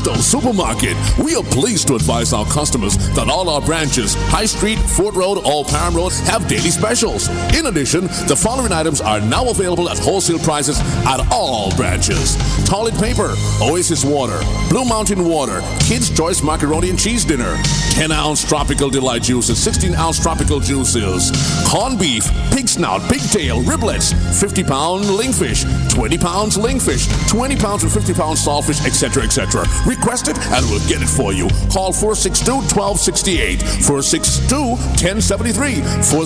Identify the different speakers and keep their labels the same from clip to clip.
Speaker 1: Crystal Supermarket. We are pleased to advise our customers that all our branches, High Street, Fort Road, or Parham Road, have daily specials. In addition, the following items are now available at wholesale prices at all branches. Toilet paper, Oasis water, Blue Mountain water, Kids Choice macaroni and cheese dinner, 10-ounce tropical delight juices, 16-ounce tropical juices, corned beef, pig snout, pigtail, riblets, 50-pound lingfish, 20 pounds lingfish, 20 pounds and 50 pounds saltfish, etc., etc. Request it and we'll get it for you. Call 462-1268, 462-1073,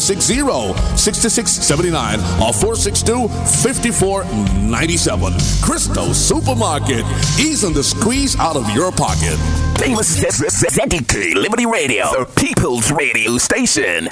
Speaker 1: 460-6679, or 462-5497. Crystal Supermarket, easing the squeeze out of your pocket.
Speaker 2: Famous ZDK Liberty Radio, the People's Radio Station.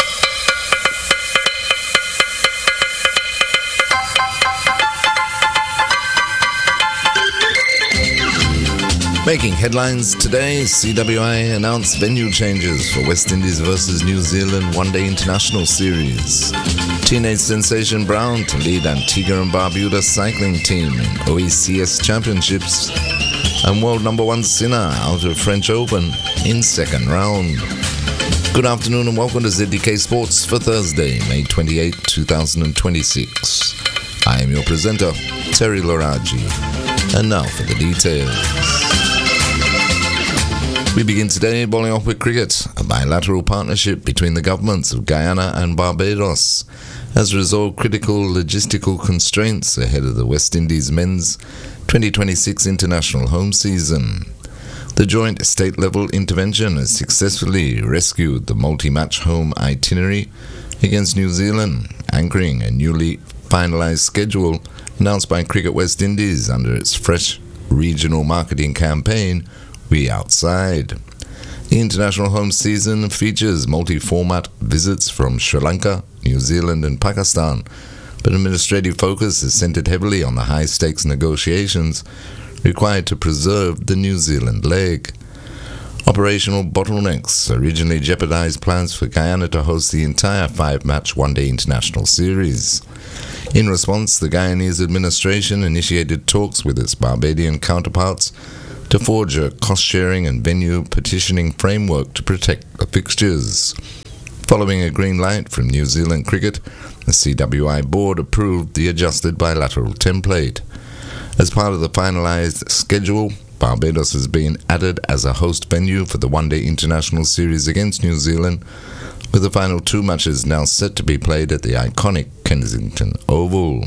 Speaker 3: Making headlines today, CWI announced venue changes for West Indies versus New Zealand One-Day International Series. Teenage sensation Brown to lead Antigua and Barbuda cycling team in OECS Championships. And world number one Sinner out of French Open in second round. Good afternoon and welcome to ZDK Sports for Thursday, May 28, 2026. I am your presenter, Terry Loraji. And now for the details. We begin today bowling off with cricket. A bilateral partnership between the governments of Guyana and Barbados has resolved critical logistical constraints ahead of the West Indies men's 2026 international home season. The joint state-level intervention has successfully rescued the multi-match home itinerary against New Zealand, anchoring a newly finalised schedule announced by Cricket West Indies under its fresh regional marketing campaign, We Outside. The international home season features multi-format visits from Sri Lanka, New Zealand and Pakistan, but administrative focus is centred heavily on the high-stakes negotiations required to preserve the New Zealand leg. Operational bottlenecks originally jeopardised plans for Guyana to host the entire five-match one-day international series. In response, the Guyanese administration initiated talks with its Barbadian counterparts to forge a cost-sharing and venue petitioning framework to protect the fixtures. Following a green light from New Zealand Cricket, the CWI board approved the adjusted bilateral template. As part of the finalised schedule, Barbados has been added as a host venue for the one-day international series against New Zealand, with the final two matches now set to be played at the iconic Kensington Oval.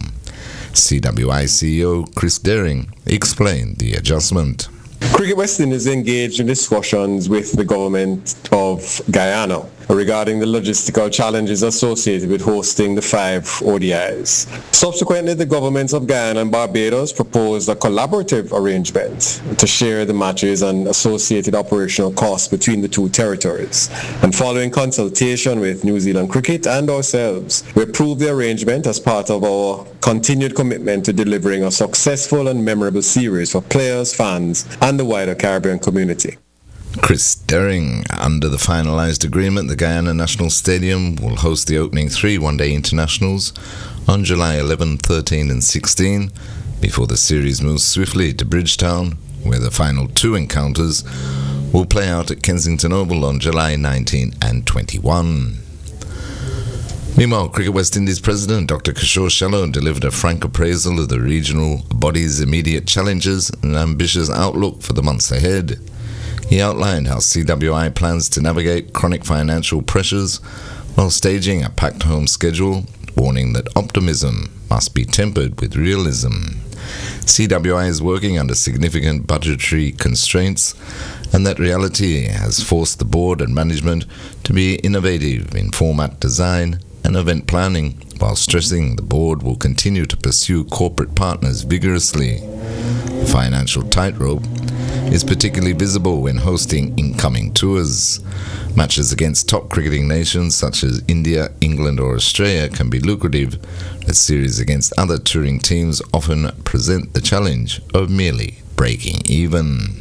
Speaker 3: CWI CEO Chris Dering explained the adjustment.
Speaker 4: Cricket West Indies engaged in discussions with the government of Guyana regarding the logistical challenges associated with hosting the 5 ODIs. Subsequently, the governments of Guyana and Barbados proposed a collaborative arrangement to share the matches and associated operational costs between the two territories. And following consultation with New Zealand Cricket and ourselves, we approved the arrangement as part of our continued commitment to delivering a successful and memorable series for players, fans, and the wider Caribbean community.
Speaker 3: Chris Dering. Under the finalised agreement, the Guyana National Stadium will host the opening 3 one-day internationals on July 11, 13 and 16, before the series moves swiftly to Bridgetown, where the final 2 encounters will play out at Kensington Oval on July 19 and 21. Meanwhile, Cricket West Indies President Dr. Kishore Shallow delivered a frank appraisal of the regional body's immediate challenges and ambitious outlook for the months ahead. He outlined how CWI plans to navigate chronic financial pressures while staging a packed home schedule, warning that optimism must be tempered with realism. CWI is working under significant budgetary constraints, and that reality has forced the board and management to be innovative in format design and event planning, while stressing the board will continue to pursue corporate partners vigorously. The financial tightrope is particularly visible when hosting incoming tours. Matches against top cricketing nations such as India, England or Australia can be lucrative, as series against other touring teams often present the challenge of merely breaking even.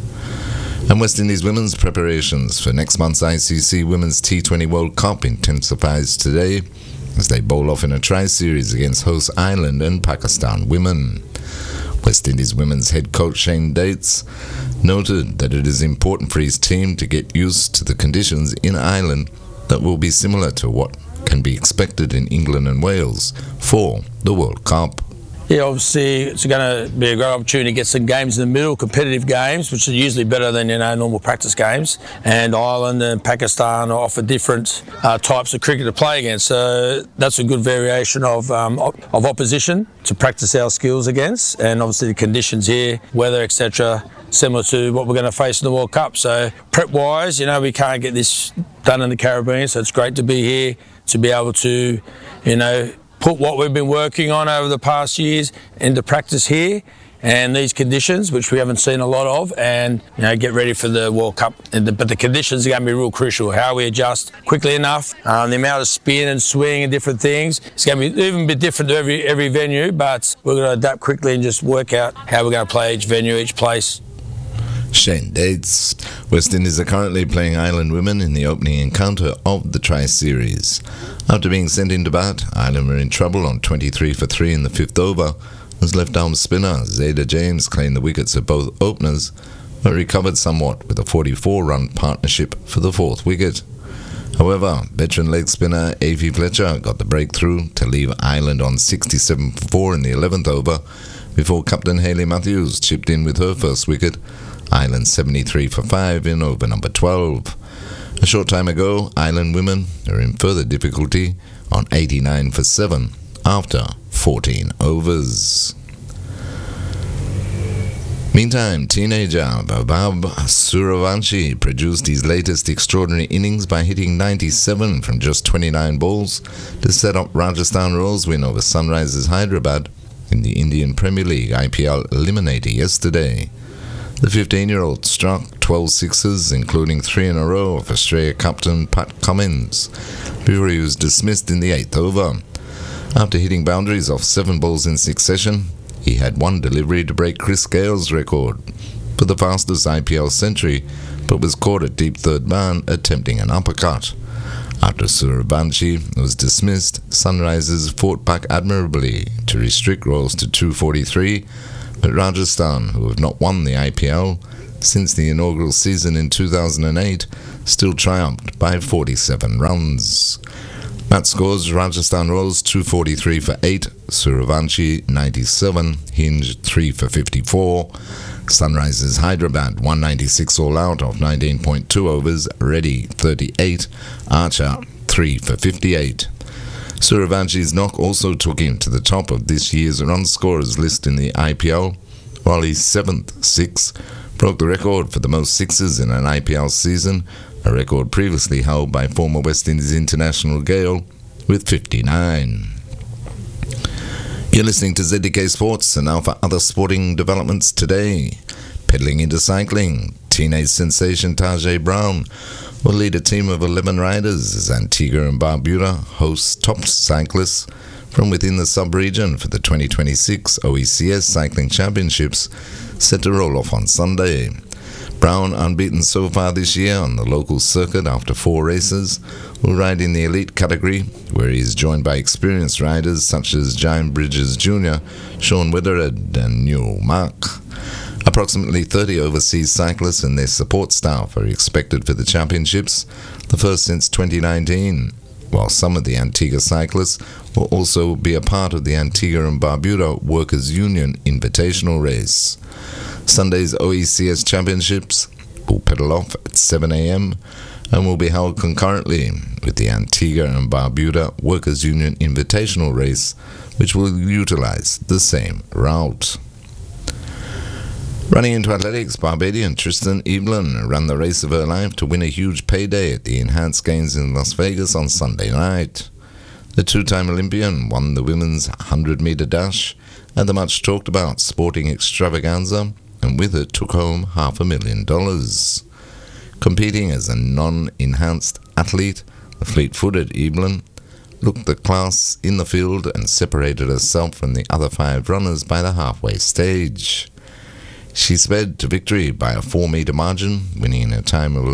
Speaker 3: And West Indies women's preparations for next month's ICC Women's T20 World Cup intensifies today as they bowl off in a tri-series against host Ireland and Pakistan women. West Indies women's head coach Shane Dates noted that it is important for his team to get used to the conditions in Ireland that will be similar to what can be expected in England and Wales for the World Cup.
Speaker 5: Yeah, obviously it's going to be a great opportunity to get some games in the middle, competitive games, which are usually better than normal practice games. And Ireland and Pakistan offer different types of cricket to play against. So that's a good variation of opposition to practice our skills against. And obviously the conditions here, weather, etc., similar to what we're going to face in the World Cup. So prep-wise, we can't get this done in the Caribbean. So it's great to be here to be able to, put what we've been working on over the past years into practice here and these conditions, which we haven't seen a lot of, and get ready for the World Cup. But the conditions are going to be real crucial. How we adjust quickly enough, the amount of spin and swing and different things. It's going to be even a bit different to every venue, but we're going to adapt quickly and just work out how we're going to play each venue, each place.
Speaker 3: Shane Dates. West Indies are currently playing Ireland women in the opening encounter of the Tri-Series. After being sent into bat, Ireland were in trouble on 23 for 3 in the fifth over, as left-arm spinner Zayda James claimed the wickets of both openers, but recovered somewhat with a 44-run partnership for the fourth wicket. However, veteran leg spinner Aoife Fletcher got the breakthrough to leave Ireland on 67 for 4 in the 11th over, before captain Hayley Matthews chipped in with her first wicket, Ireland 73 for 5 in over number 12. A short time ago, Ireland women are in further difficulty on 89 for 7 after 14 overs. Meantime, teenager Vaibhav Sooryavanshi produced his latest extraordinary innings by hitting 97 from just 29 balls to set up Rajasthan Royals' win over Sunrisers Hyderabad in the Indian Premier League IPL Eliminator yesterday. The 15-year-old struck 12 sixes, including 3 in a row of Australia captain Pat Cummins, before he was dismissed in the 8th over. After hitting boundaries off 7 balls in succession, he had one delivery to break Chris Gale's record for the fastest IPL century, but was caught at deep third man attempting an uppercut. After Sooryavanshi was dismissed, Sunrisers fought back admirably to restrict Royals to 243, but Rajasthan, who have not won the IPL since the inaugural season in 2008, still triumphed by 47 runs. Match scores: Rajasthan Royals 243 for 8, Sooryavanshi 97, Hinge 3 for 54, Sunrisers Hyderabad 196 all out of 19.2 overs, Reddy 38, Archer 3 for 58. Sooryavansh's knock also took him to the top of this year's run scorers list in the IPL, while his 7th six broke the record for the most sixes in an IPL season, a record previously held by former West Indies international Gale with 59. You're listening to ZDK Sports, and now for other sporting developments today. Peddling into cycling, teenage sensation Tajay Brown will lead a team of 11 riders as Antigua and Barbuda host top cyclists from within the sub-region for the 2026 OECS Cycling Championships set to roll off on Sunday. Brown, unbeaten so far this year on the local circuit after 4 races, will ride in the elite category, where he is joined by experienced riders such as Giant Bridges Jr., Sean Weathered and Newell Mark. Approximately 30 overseas cyclists and their support staff are expected for the championships, the first since 2019, while some of the Antigua cyclists will also be a part of the Antigua and Barbuda Workers' Union Invitational Race. Sunday's OECS Championships will pedal off at 7 a.m. and will be held concurrently with the Antigua and Barbuda Workers' Union Invitational Race, which will utilize the same route. Running into athletics, Barbadian Tristan Evelyn ran the race of her life to win a huge payday at the Enhanced Games in Las Vegas on Sunday night. The two-time Olympian won the women's 100-meter dash at the much-talked-about sporting extravaganza, and with it took home $500,000. Competing as a non-enhanced athlete, the fleet-footed Evelyn looked the class in the field and separated herself from the other 5 runners by the halfway stage. She sped to victory by a 4-meter margin, winning in a time of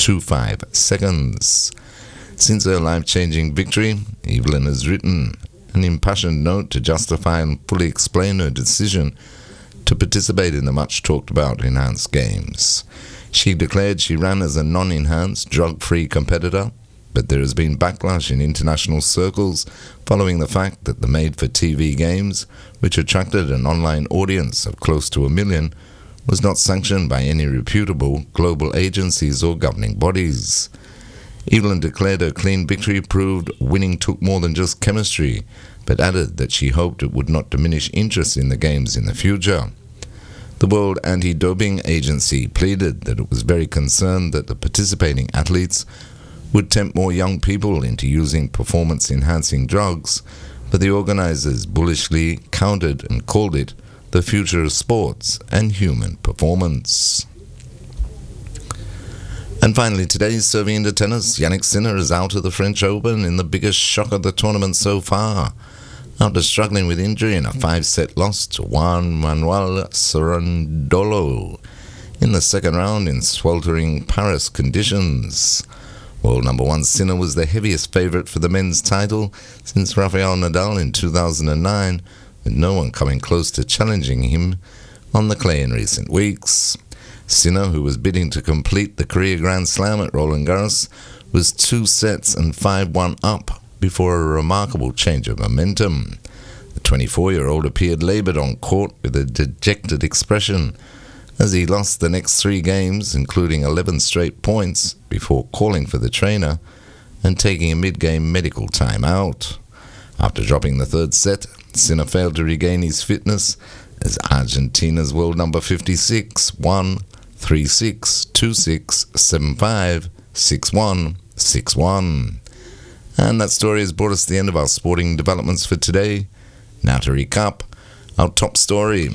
Speaker 3: 11.25 seconds. Since her life-changing victory, Evelyn has written an impassioned note to justify and fully explain her decision to participate in the much-talked-about Enhanced Games. She declared she ran as a non-enhanced, drug-free competitor, but there has been backlash in international circles following the fact that the made-for-TV games, which attracted an online audience of close to 1 million, was not sanctioned by any reputable global agencies or governing bodies. Evelyn declared her clean victory proved winning took more than just chemistry, but added that she hoped it would not diminish interest in the games in the future. The World Anti-Doping Agency pleaded that it was very concerned that the participating athletes would tempt more young people into using performance-enhancing drugs, but the organizers bullishly countered and called it the future of sports and human performance. And finally, today, serving into tennis, Jannik Sinner is out of the French Open in the biggest shock of the tournament so far, after struggling with injury in a 5-set loss to Juan Manuel Cerundolo in the second round in sweltering Paris conditions. World number 1 Sinner was the heaviest favourite for the men's title since Rafael Nadal in 2009, with no one coming close to challenging him on the clay in recent weeks. Sinner, who was bidding to complete the career Grand Slam at Roland Garros, was 2 sets and 5-1 up before a remarkable change of momentum. The 24-year-old appeared laboured on court with a dejected expression as he lost the next 3 games, including 11 straight points, before calling for the trainer and taking a mid-game medical time-out. After dropping the third set, Sinner failed to regain his fitness as Argentina's world number 56 won 3-6, 2-6, 7-5, 6-1, 6-1. And that story has brought us to the end of our sporting developments for today. Now to recap our top story.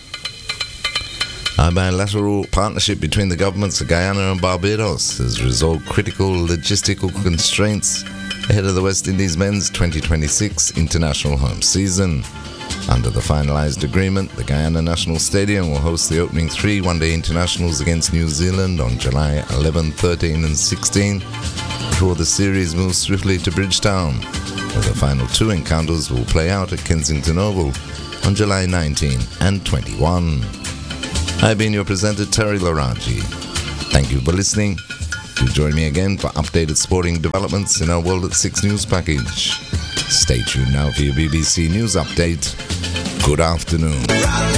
Speaker 3: A bilateral partnership between the governments of Guyana and Barbados has resolved critical logistical constraints ahead of the West Indies men's 2026 international home season. Under the finalised agreement, the Guyana National Stadium will host the opening 3 one-day internationals against New Zealand on July 11, 13 and 16, before the series moves swiftly to Bridgetown, where the final 2 encounters will play out at Kensington Oval on July 19 and 21. I've been your presenter, Terry Laraji. Thank you for listening. Do join me again for updated sporting developments in our World at 6 news package. Stay tuned now for your BBC News update. Good afternoon.